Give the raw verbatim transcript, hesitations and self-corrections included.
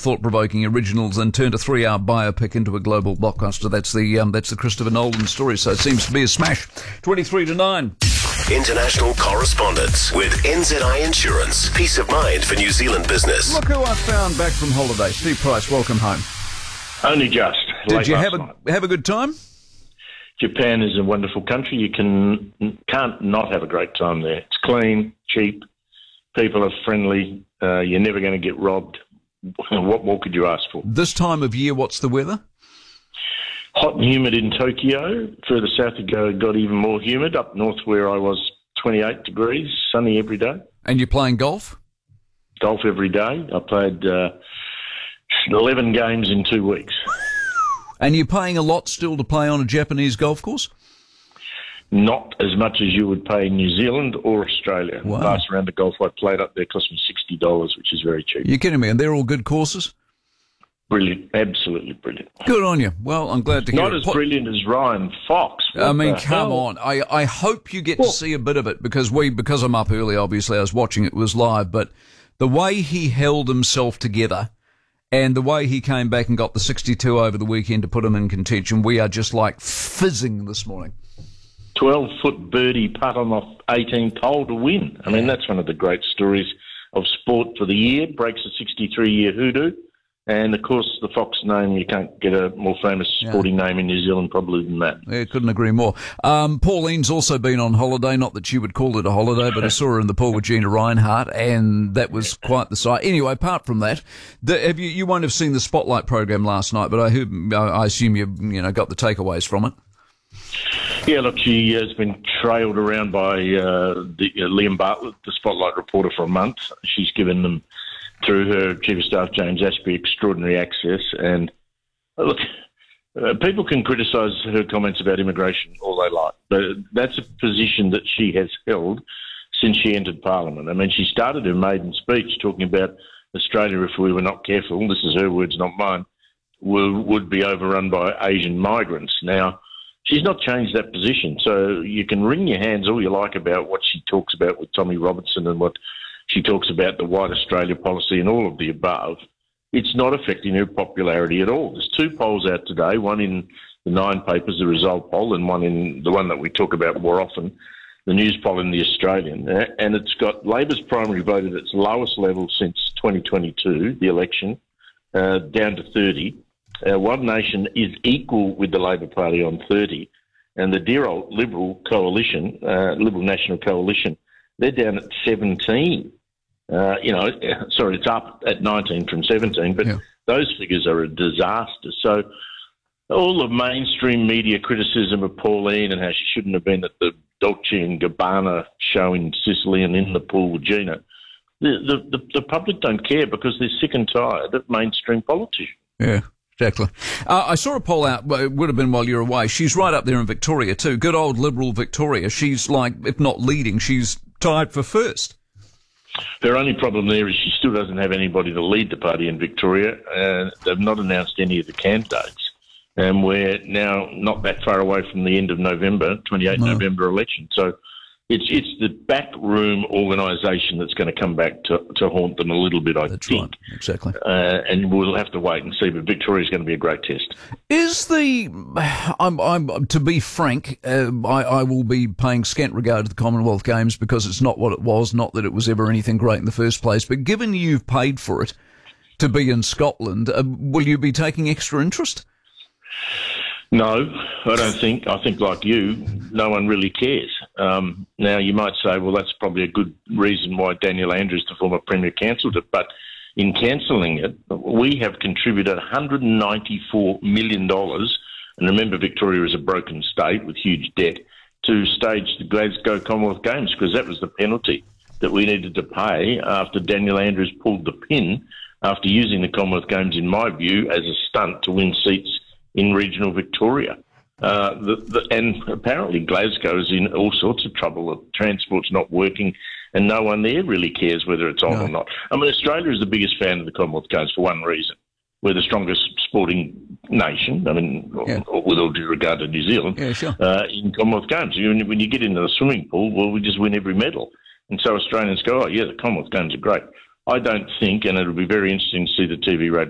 thought-provoking originals and turned a three-hour biopic into a global blockbuster. That's the um, that's the Christopher Nolan story, so it seems to be a smash. twenty-three to nine. International correspondence with N Z I Insurance. Peace of mind for New Zealand business. Look who I found back from holiday. Steve Price, welcome home. Only just. Did you have a have a good time? Japan is a wonderful country. You can can't not have a great time there. It's clean, cheap, people are friendly. Uh, you're never going to get robbed. What more could you ask for? This time of year, what's the weather? Hot and humid in Tokyo. Further south you go, it got even more humid. Up north where I was, twenty-eight degrees, sunny every day. And you're playing golf? Golf every day. I played uh, eleven games in two weeks. And you're paying a lot still to play on a Japanese golf course? Not as much as you would pay in New Zealand or Australia. Wow. The last round of golf I played up there cost me sixty dollars, which is very cheap. You're kidding me, and they're all good courses? Brilliant, absolutely brilliant. Good on you. Well, I'm glad to hear Not it. as What- brilliant as Ryan Fox. What I mean, the come hell? on. I, I hope you get Well- to see a bit of it because we because I'm up early, obviously. I was watching it, it was live, but the way he held himself together and the way he came back and got the sixty-two over the weekend to put him in contention, we are just like fizzing this morning. twelve-foot birdie putt on the eighteenth hole to win. I mean, that's one of the great stories of sport for the year. Breaks a sixty-three-year hoodoo. And, of course, the Fox name, you can't get a more famous sporting name in New Zealand probably than that. Yeah, couldn't agree more. Um, Pauline's also been on holiday, not that she would call it a holiday, but I saw her in the pool with Gina Reinhardt, and that was quite the sight. Anyway, apart from that, the, have you, you won't have seen the Spotlight program last night, but I, heard, I assume you you know got the takeaways from it. Yeah, look, she has been trailed around by uh, the, uh, Liam Bartlett, the Spotlight reporter, for a month. She's given them, through her Chief of Staff, James Ashby, extraordinary access. And, uh, look, uh, people can criticise her comments about immigration all they like, but that's a position that she has held since she entered Parliament. I mean, she started her maiden speech talking about Australia, if we were not careful, this is her words, not mine, would, would be overrun by Asian migrants. Now, she's not changed that position, so you can wring your hands all you like about what she talks about with Tommy Robertson and what she talks about the White Australia policy and all of the above. It's not affecting her popularity at all. There's two polls out today, one in the Nine papers, the Result poll, and one in the one that we talk about more often, the News poll in the Australian. And it's got Labor's primary vote at its lowest level since twenty twenty-two, the election, uh, down to thirty. Uh, One Nation is equal with the Labor Party on thirty. And the dear old Liberal coalition, uh, Liberal National Coalition, they're down at seventeen. Uh, you know, sorry, it's up at nineteen from seventeen, but yeah. Those figures are a disaster. So all of mainstream media criticism of Pauline and how she shouldn't have been at the Dolce and Gabbana show in Sicily and in the pool with Gina, the, the, the, the public don't care because they're sick and tired of mainstream politicians. Yeah. Exactly. Uh, I saw a poll out, well, it would have been while you were away. She's right up there in Victoria too. Good old Liberal Victoria. She's like, if not leading, she's tied for first. Her only problem there is she still doesn't have anybody to lead the party in Victoria. Uh, they've not announced any of the candidates. And we're now not that far away from the end of November, twenty-eighth No. November election. So it's it's the backroom organisation that's going to come back to, to haunt them a little bit, I That's think. right, exactly. Uh, and we'll have to wait and see. But Victoria's going to be a great test. Is the, I'm, I'm, to be frank, uh, I, I will be paying scant regard to the Commonwealth Games because it's not what it was, not that it was ever anything great in the first place. But given you've paid for it to be in Scotland, uh, will you be taking extra interest? No, I don't think. I think, like you, no one really cares. Um, now, you might say, well, that's probably a good reason why Daniel Andrews, the former Premier, cancelled it. But in cancelling it, we have contributed one hundred ninety-four million dollars, and remember, Victoria is a broken state with huge debt, to stage the Glasgow Commonwealth Games, because that was the penalty that we needed to pay after Daniel Andrews pulled the pin after using the Commonwealth Games, in my view, as a stunt to win seats in regional Victoria. Uh, the, the, and apparently Glasgow is in all sorts of trouble. The transport's not working, and no one there really cares whether it's on No. or not. I mean, Australia is the biggest fan of the Commonwealth Games for one reason. We're the strongest sporting nation, I mean, Yeah. with all due regard to New Zealand, Yeah, sure. uh, in Commonwealth Games. You- When you get into the swimming pool, well, we just win every medal. And so Australians go, oh, yeah, the Commonwealth Games are great. I don't think, and it'll be very interesting to see the T V rating